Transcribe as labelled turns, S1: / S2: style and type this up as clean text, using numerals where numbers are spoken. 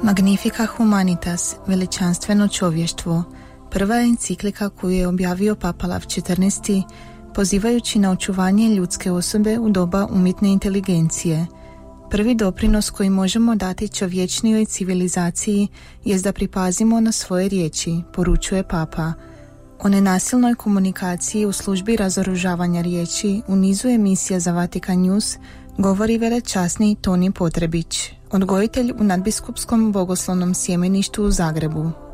S1: Magnifica Humanitas, veličanstveno čovještvo, prva enciklika koju je objavio Papa Lav XIV, pozivajući na očuvanje ljudske osobe u doba umjetne inteligencije. Prvi doprinos koji možemo dati čovječnijoj civilizaciji jest da pripazimo na svoje riječi, poručuje Papa. O nenasilnoj komunikaciji u službi razoružavanja riječi u nizu emisija za Vatikan News govori velečasni Toni Potrebić, odgojitelj u nadbiskupskom bogoslovnom sjemeništu u Zagrebu.